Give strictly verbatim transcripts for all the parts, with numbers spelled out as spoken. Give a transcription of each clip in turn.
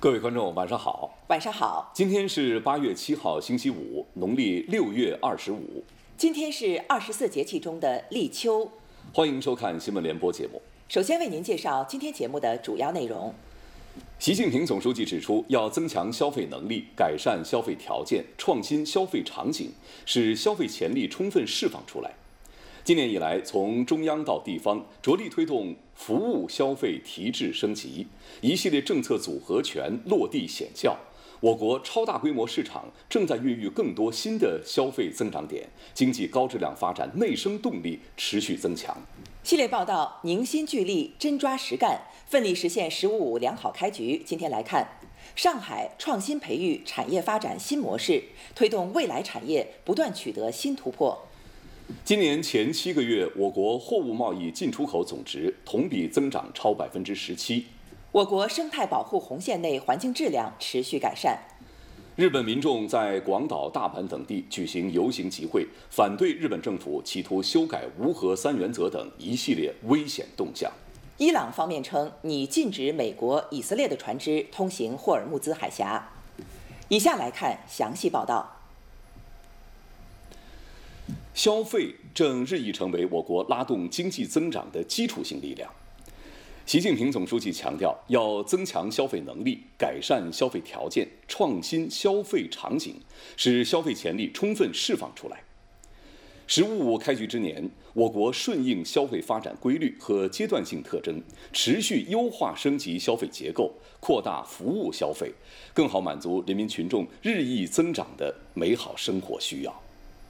各位观众，晚上好。 晚上好。 今天是八月七号，星期五，农历六月二十五。 今天是二十四节气中的立秋。 欢迎收看新闻联播节目。 首先为您介绍今天节目的主要内容。 习近平总书记指出，要增强消费能力，改善消费条件，创新消费场景，使消费潜力充分释放出来。今年以来，从中央到地方，着力推动服务消费提质升级，一系列政策组合拳落地显效。我国超大规模市场正在孕育更多新的消费增长点，经济高质量发展内生动力持续增强。 系列报道凝心聚力，真抓实干，奋力实现“十五五”良好开局。今天来看，上海创新培育产业发展新模式，推动未来产业不断取得新突破。 今年前七个月，我国货物贸易进出口总值同比增长超百分之十七。 我国生态保护红线内环境质量持续改善。 日本民众在广岛、大阪等地举行游行集会，反对日本政府企图修改无核三原则等一系列危险动向。 伊朗方面称拟禁止美国、以色列的船只通行霍尔木兹海峡。以下来看详细报道。 消费正日益成为我国拉动经济增长的基础性力量。习近平总书记强调，要增强消费能力，改善消费条件，创新消费场景，使消费潜力充分释放出来。“十五五”开局之年，我国顺应消费发展规律和阶段性特征，持续优化升级消费结构，扩大服务消费，更好满足人民群众日益增长的美好生活需要。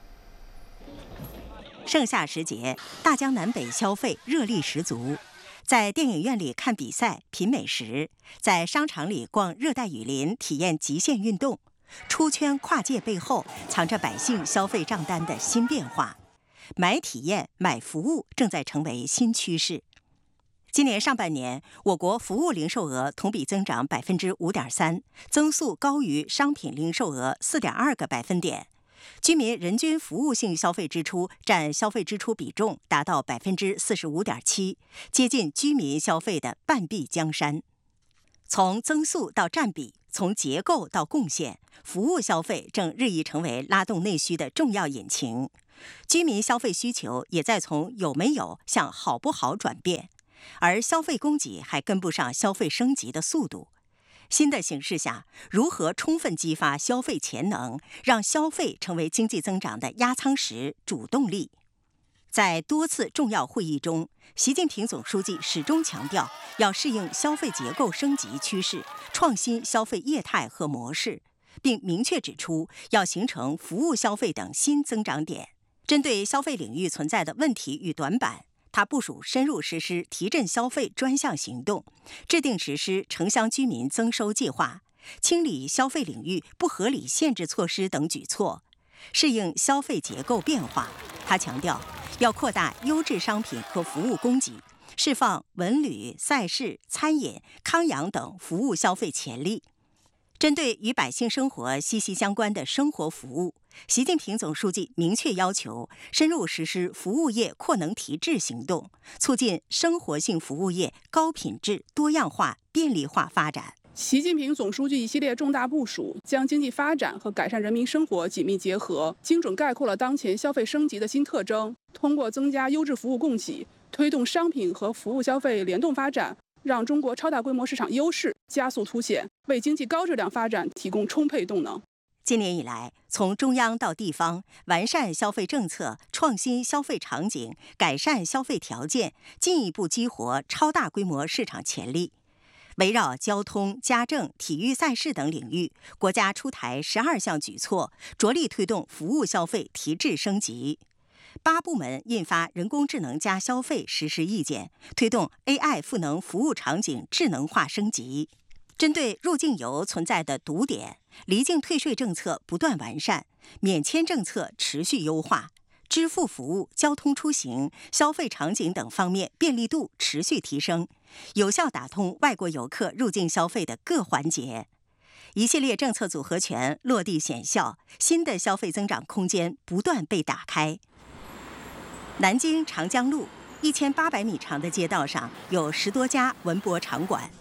盛夏时节，大江南北消费热力十足。在电影院里看比赛、品美食，在商场里逛热带雨林，体验极限运动，出圈跨界背后藏着百姓消费账单的新变化。买体验、买服务正在成为新趋势。今年上半年，我国服务零售额同比增长百分之五点三，增速高于商品零售额四点二个百分点。居民人均服务性消费支出占消费支出比重达到百分之四十五点七，接近居民消费的半壁江山。从增速到占比，从结构到贡献，服务消费正日益成为拉动内需的重要引擎。居民消费需求也在从有没有向好不好转变，而消费供给还跟不上消费升级的速度。新的形势下，如何充分激发消费潜能，让消费成为经济增长的压舱石、主动力？在多次重要会议中，习近平总书记始终强调，要适应消费结构升级趋势，创新消费业态和模式，并明确指出要形成服务消费等新增长点。针对消费领域存在的问题与短板，他部署深入实施提振消费专项行动，制定实施城乡居民增收计划，清理消费领域不合理限制措施等举措，适应消费结构变化。他强调，要扩大优质商品和服务供给，释放文旅、赛事、餐饮、康养等服务消费潜力。针对与百姓生活息息相关的生活服务，习近平总书记明确要求深入实施服务业扩能提质行动，促进生活性服务业高品质、多样化、便利化发展。 习近平总书记一系列重大部署，将经济发展和改善人民生活紧密结合，精准概括了当前消费升级的新特征。通过增加优质服务供给，推动商品和服务消费联动发展，让中国超大规模市场优势加速凸显，为经济高质量发展提供充沛动能。 今年以来，从中央到地方，完善消费政策，创新消费场景，改善消费条件，进一步激活超大规模市场潜力。围绕交通、家政、体育赛事等领域，国家出台十二项举措，着力推动服务消费提质升级。八部门印发人工智能加消费实施意见，推动 A I 赋能服务场景智能化升级。针对入境游存在的堵点，离境退税政策不断完善，免签政策持续优化，支付服务、交通出行、消费场景等方面便利度持续提升，有效打通外国游客入境消费的各环节。一系列政策组合拳落地显效，新的消费增长空间不断被打开。南京长江路一千八百米长的街道上有十多家文博场馆，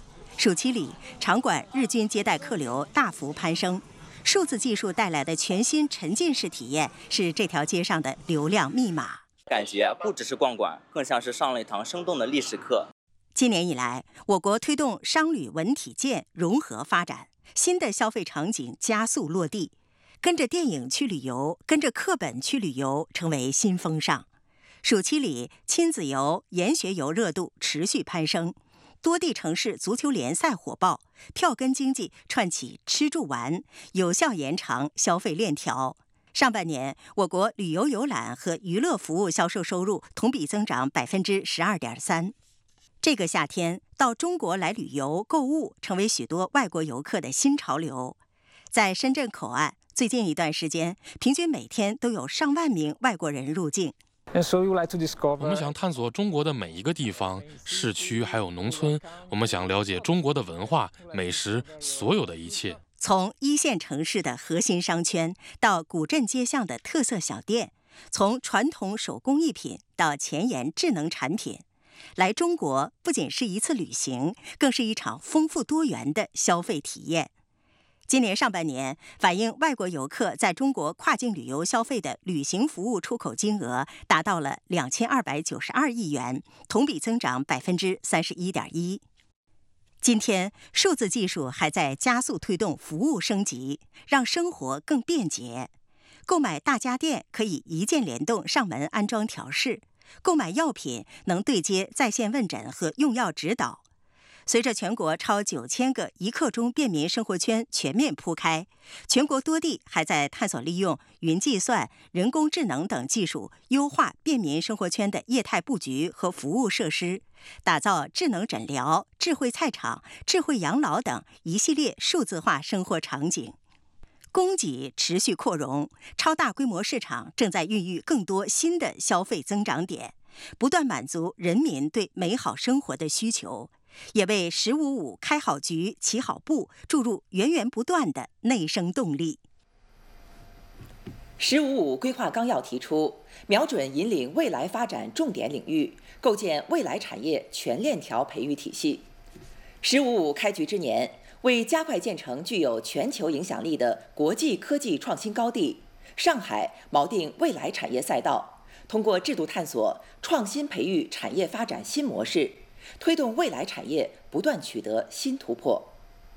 暑期里，场馆日均接待客流大幅攀升。数字技术带来的全新沉浸式体验是这条街上的流量密码。 感觉不只是逛馆，更像是上了一堂生动的历史课。 今年以来，我国推动商旅文体健融合发展，新的消费场景加速落地。跟着电影去旅游，跟着课本去旅游，成为新风尚。暑期里，亲子游、研学游热度持续攀升。多地城市足球联赛火爆，票根经济串起吃住玩，有效延长消费链条。上半年，我国旅游游览和娱乐服务销售收入同比增长百分之十二点三。这个夏天，到中国来旅游购物成为许多外国游客的新潮流。在深圳口岸，最近一段时间，平均每天都有上万名外国人入境。 我们想探索中国的每一个地方，市区还有农村。我们想了解中国的文化、美食，所有的一切。 从一线城市的核心商圈到古镇街巷的特色小店，从传统手工艺品到前沿智能产品，来中国不仅是一次旅行，更是一场丰富多元的消费体验。今年上半年，反映外国游客在中国跨境旅游消费的旅行服务出口金额达到了两千二百九十二亿元，同比增长百分之三十一点一。今天，数字技术还在加速推动服务升级，让生活更便捷。购买大家电可以一键联动上门安装调试，购买药品能对接在线问诊和用药指导。随着全国超九千个一刻钟便民生活圈全面铺开，全国多地还在探索利用云计算、人工智能等技术，优化便民生活圈的业态布局和服务设施，打造智能诊疗、智慧菜场、智慧养老等一系列数字化生活场景。供给持续扩容，超大规模市场正在孕育更多新的消费增长点，不断满足人民对美好生活的需求，也为“十五五”开好局、起好步注入源源不断的内生动力。 “十五五”规划纲要提出，瞄准引领未来发展重点领域，构建未来产业全链条培育体系。“十五五”开局之年，为加快建成具有全球影响力的国际科技创新高地，上海锚定未来产业赛道，通过制度探索、创新培育产业发展新模式，推动未来产业不断取得新突破。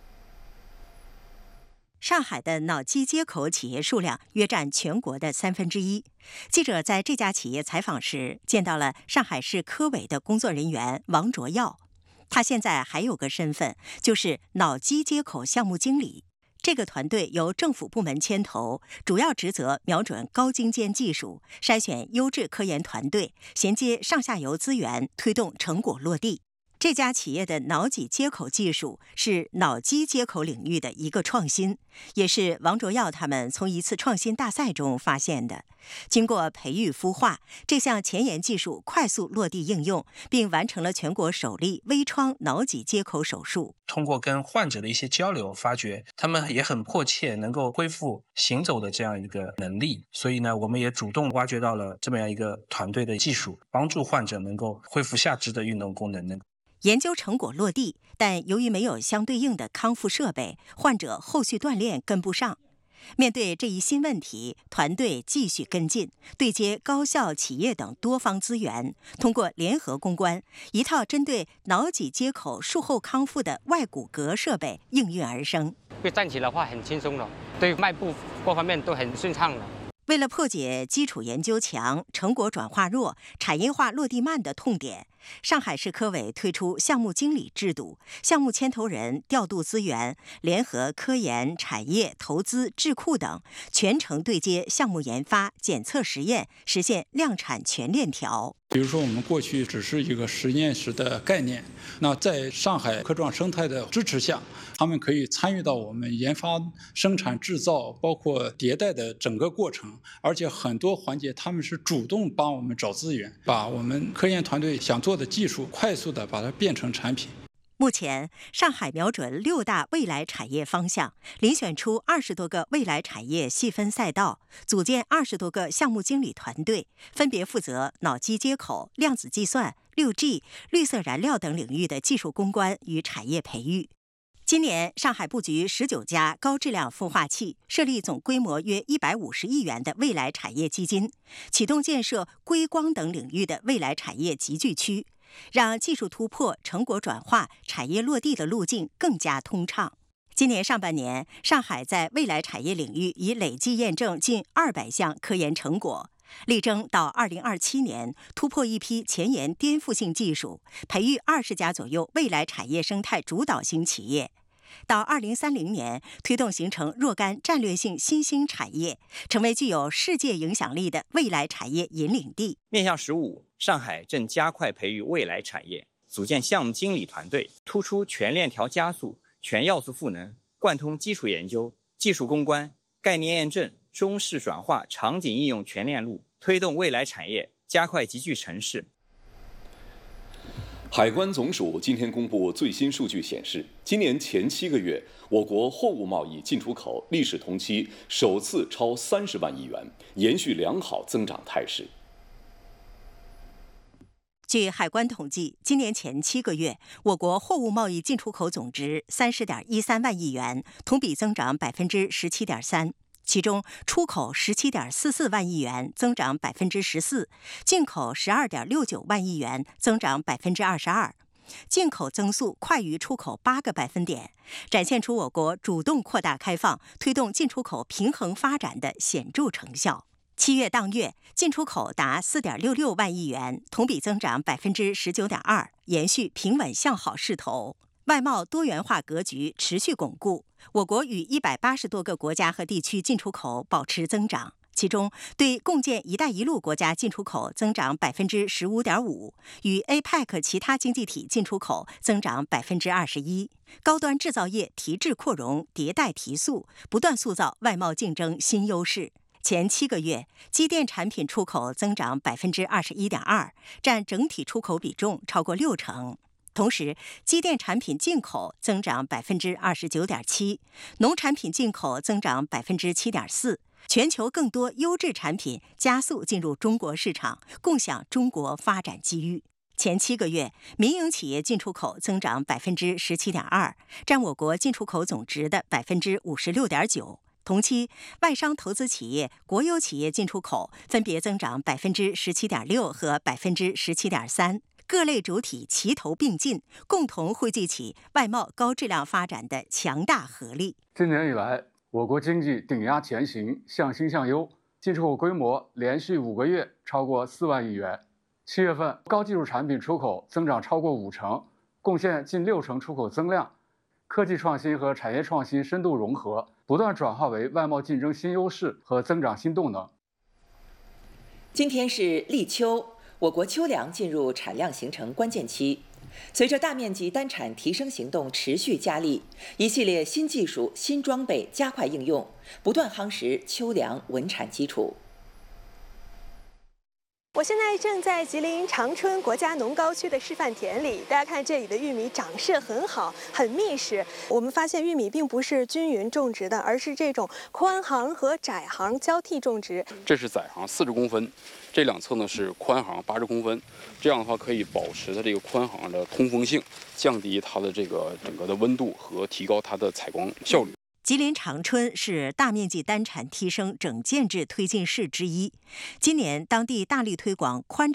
上海的脑机接口企业数量约占全国的三分之一。记者在这家企业采访时，见到了上海市科委的工作人员王卓耀。他现在还有个身份，就是脑机接口项目经理。这个团队由政府部门牵头，主要职责瞄准高精尖技术，筛选优质科研团队，衔接上下游资源，推动成果落地。这家企业的脑脊接口技术是脑机接口领域的一个创新，也是王卓耀他们从一次创新大赛中发现的。经过培育孵化，这项前沿技术快速落地应用，并完成了全国首例微创脑脊接口手术。 通过跟患者的一些交流，发觉他们也很迫切能够恢复行走的这样一个能力，所以呢，我们也主动挖掘到了这么样一个团队的技术，帮助患者能够恢复下肢的运动功能。 研究成果落地，但由于没有相对应的康复设备，患者后续锻炼跟不上。面对这一新问题，团队继续跟进，对接高校、企业等多方资源，通过联合攻关，一套针对脑脊接口术后康复的外骨骼设备应运而生。 会站起来的话很轻松了，对脉部各方面都很顺畅了。 为了破解基础研究强、成果转化弱、产业化落地慢的痛点，上海市科委推出项目经理制度，项目牵头人调度资源，联合科研、产业、投资、智库等，全程对接项目研发、检测实验，实现量产全链条。 比如说，我们过去只是一个实验室的概念，那在上海科创生态的支持下，他们可以参与到我们研发、生产、制造，包括迭代的整个过程，而且很多环节他们是主动帮我们找资源，把我们科研团队想做的技术快速的把它变成产品。 目前，上海瞄准六大未来产业方向，遴选出二十多个未来产业细分赛道，组建二十多个项目经理团队，分别负责脑机接口、量子计算、六 G、绿色燃料等领域的技术攻关与产业培育。 今年，上海布局十九家高质量孵化器，设立总规模约一百五十亿元的未来产业基金，启动建设硅光等领域的未来产业集聚区，让技术突破、成果转化、产业落地的路径更加通畅。今年上半年，上海在未来产业领域已累计验证近二百项科研成果，力争到二零二七年突破一批前沿颠覆性技术，培育二十家左右未来产业生态主导型企业。到二零三零年，推动形成若干战略性新兴产业，成为具有世界影响力的未来产业引领地。 面向十五，上海正加快培育未来产业，组建项目经理团队，突出全链条加速、全要素赋能，贯通基础研究、技术攻关、概念验证、中式转化、场景应用全链路，推动未来产业加快集聚城市。 海关总署今天公布最新数据显示，今年前七个月，我国货物贸易进出口历史同期首次超三十万亿元，延续良好增长态势。 据海关统计，今年前七个月，我国货物贸易进出口总值三十点一三万亿元，同比增长百分之十七点三。其中，出口十七点四四万亿元，增长百分之十四；进口十二点六九万亿元，增长百分之二十二。进口增速快于出口八个百分点，展现出我国主动扩大开放、推动进出口平衡发展的显著成效。七月当月，进出口达四点六六万亿元，同比增长百分之十九点二，延续平稳向好势头。外贸多元化格局持续巩固，我国与一百八十多个国家和地区进出口保持增长，其中对共建“一带一路”国家进出口增长百分之十五点五，与 A P E C 其他经济体进出口增长百分之二十一。高端制造业提质扩容、迭代提速，不断塑造外贸竞争新优势。前七个月，机电产品出口增长百分之二十一点二，占整体出口比重超过六成。同时，机电产品进口增长百分之二十九点七，农产品进口增长百分之七点四。全球更多优质产品加速进入中国市场，共享中国发展机遇。前七个月，民营企业进出口增长百分之十七点二，占我国进出口总值的百分之五十六点九。同期，外商投资企业、国有企业进出口分别增长百分之十七点六和百分之十七点三。各类主体齐头并进，共同汇聚起外贸高质量发展的强大合力。 今年以来，我国经济顶压前行，向新向优，进出口规模连续五个月超过四万亿元。七月份，高技术产品出口增长超过五成，贡献近六成出口增量。科技创新和产业创新深度融合，不断转化为外贸竞争新优势和增长新动能。 今天是立秋。我国秋粮进入产量形成关键期，随着大面积单产提升行动持续加力，一系列新技术、新装备加快应用，不断夯实秋粮稳产基础。 我现在正在吉林长春国家农高区的示范田里，大家看这里的玉米长势很好，很密实。我们发现玉米并不是均匀种植的，而是这种宽行和窄行交替种植。 这是窄行四十公分，这两侧呢是宽行八十公分，这样的话可以保持它这个宽行的通风性，降低它的这个整个的温度和提高它的采光效率。 吉林长春是大面积单产提升整建制推进市之一。今年，当地大力推广宽